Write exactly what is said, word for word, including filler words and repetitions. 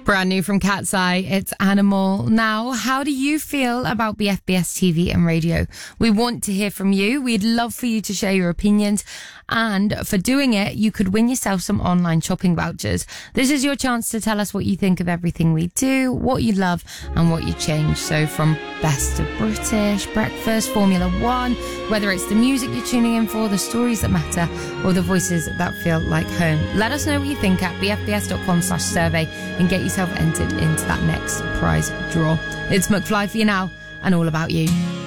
Brand new from Cat's Eye, it's Animal. Now, how do you feel about B F B S T V and radio? We want to hear from you. We'd love for you to share your opinions. And for doing it, you could win yourself some online shopping vouchers. This is your chance to tell us what you think of everything we do, what you love and what you change. So from Best of British, Breakfast, Formula One, whether it's the music you're tuning in for, the stories that matter, or the voices that feel like home. Let us know what you think at bfbs.com slash survey and get yourself entered into that next prize draw. It's McFly for you now and All About You.